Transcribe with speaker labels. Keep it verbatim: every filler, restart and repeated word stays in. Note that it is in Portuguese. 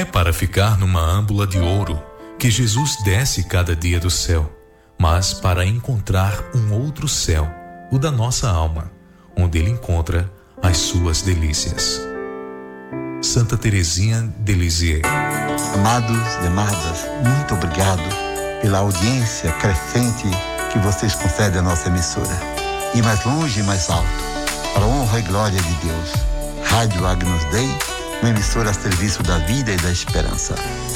Speaker 1: é para ficar numa âmbula de ouro que Jesus desce cada dia do céu, mas para encontrar um outro céu, o da nossa alma, onde ele encontra as suas delícias. Santa Teresinha de Lisieux.
Speaker 2: Amados e amadas, muito obrigado pela audiência crescente que vocês concedem à nossa emissora. E mais longe e mais alto, para a honra e glória de Deus. Rádio Agnus Dei, uma emissora a serviço da vida e da esperança.